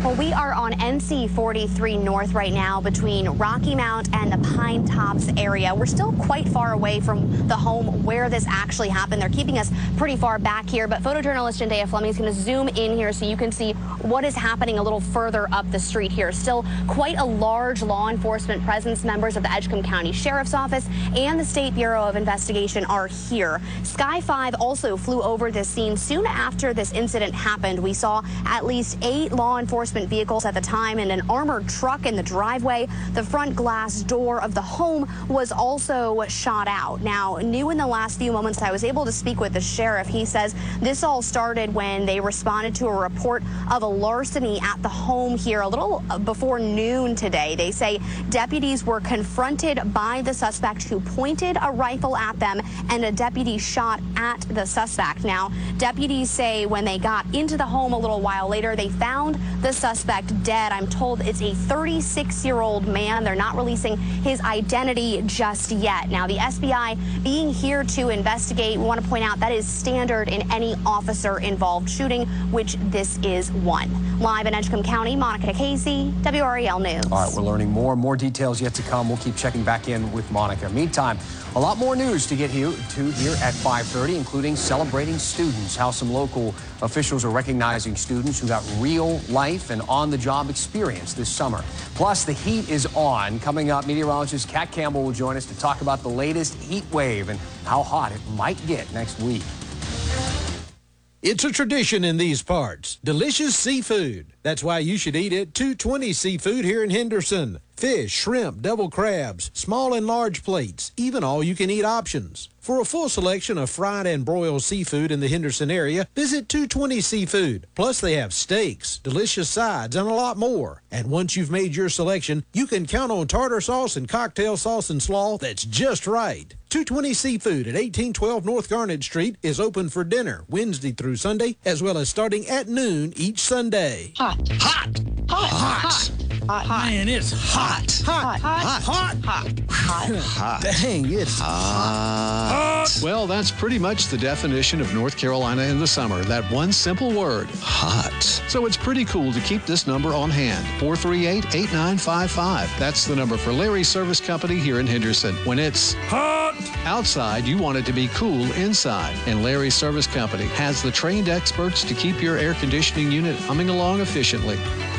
Well, we are on NC 43 North right now between Rocky Mount and the Pine Tops area. We're still quite far away from the home where this actually happened. They're keeping us pretty far back here, but photojournalist Jendaya Fleming is going to zoom in here so you can see what is happening a little further up the street here. Still quite a large law enforcement presence. Members of the Edgecombe County Sheriff's Office and the State Bureau of Investigation are here. Sky 5 also flew over this scene soon after this incident happened. We saw at least 8 law enforcement vehicles at the time and an armored truck in the driveway. The front glass door of the home was also shot out. Now, new in the last few moments, I was able to speak with the sheriff. He says this all started when they responded to a report of a larceny at the home here a little before noon today. They say deputies were confronted by the suspect who pointed a rifle at them, and a deputy shot at the suspect. Now, deputies say when they got into the home a little while later, they found the suspect dead. I'm told it's a 36-year-old man. They're not releasing his identity just yet. Now, the SBI being here to investigate, we want to point out that is standard in any officer-involved shooting, which this is one. Live in Edgecombe County, Monica Casey, WRAL News. All right, we're learning more details yet to come. We'll keep checking back in with Monica. Meantime, a lot more news to get here at 5:30, including celebrating students, how some local officials are recognizing students who got real life and on-the-job experience this summer. Plus, the heat is on. Coming up, meteorologist Kat Campbell will join us to talk about the latest heat wave and how hot it might get next week. It's a tradition in these parts. Delicious seafood. That's why you should eat at 220 Seafood here in Henderson. Fish, shrimp, devil crabs, small and large plates, even all-you-can-eat options. For a full selection of fried and broiled seafood in the Henderson area, visit 220 Seafood. Plus, they have steaks, delicious sides, and a lot more. And once you've made your selection, you can count on tartar sauce and cocktail sauce and slaw that's just right. 220 Seafood at 1812 North Garnet Street is open for dinner Wednesday through Sunday, as well as starting at noon each Sunday. Hot. Hot. Hot. Hot. Hot. Hot. Man, it's hot. Hot. Hot. Hot. Hot. Hot. Dang, it's hot. Well, that's pretty much the definition of North Carolina in the summer. That one simple word, hot. So it's pretty cool to keep this number on hand, 438-8955. That's the number for Larry's Service Company here in Henderson. When it's hot outside, you want it to be cool inside. And Larry's Service Company has the trained experts to keep your air conditioning unit humming along efficiently.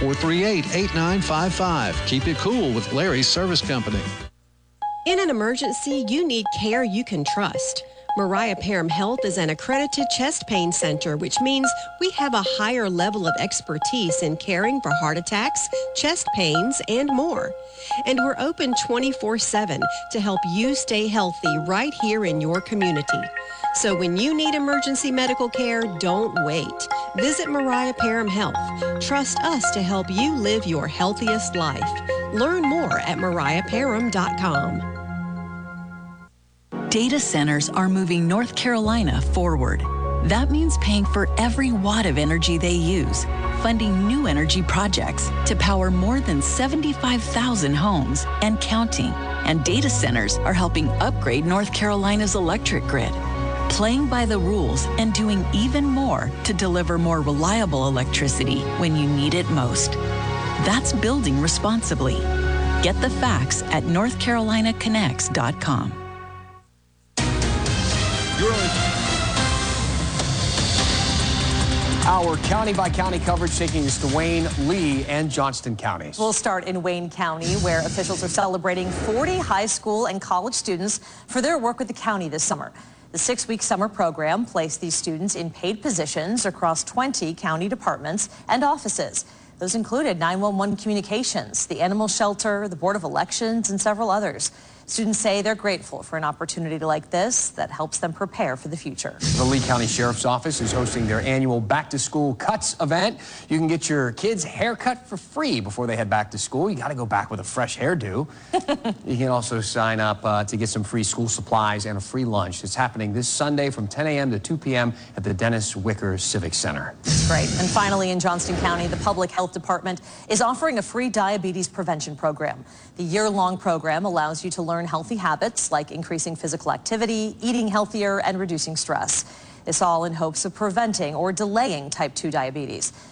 438-8955. Keep it cool with Larry's Service Company. In an emergency, you need care you can trust. Mariah Parham Health is an accredited chest pain center, which means we have a higher level of expertise in caring for heart attacks, chest pains, and more. And we're open 24/7 to help you stay healthy right here in your community. So when you need emergency medical care, don't wait. Visit Mariah Parham Health. Trust us to help you live your healthiest life. Learn more at mariahparham.com. Data centers are moving North Carolina forward. That means paying for every watt of energy they use, funding new energy projects to power more than 75,000 homes and counting. And data centers are helping upgrade North Carolina's electric grid, playing by the rules and doing even more to deliver more reliable electricity when you need it most. That's building responsibly. Get the facts at northcarolinaconnects.com. Our county-by-county coverage taking us to Wayne, Lee, and Johnston counties. We'll start in Wayne County, where officials are celebrating 40 high school and college students for their work with the county this summer. The 6-week summer program placed these students in paid positions across 20 county departments and offices. Those included 911 communications, the animal shelter, the Board of Elections, and several others. Students say they're grateful for an opportunity like this that helps them prepare for the future. The Lee County Sheriff's Office is hosting their annual Back to School Cuts event. You can get your kids' haircut for free before they head back to school. You got to go back with a fresh hairdo. You can also sign up to get some free school supplies and a free lunch. It's happening this Sunday from 10 a.m. to 2 p.m. at the Dennis Wicker Civic Center. That's great. And finally, in Johnston County, the Public Health Department is offering a free diabetes prevention program. The year-long program allows you to learn healthy habits like increasing physical activity, eating healthier, and reducing stress. This all in hopes of preventing or delaying type 2 diabetes.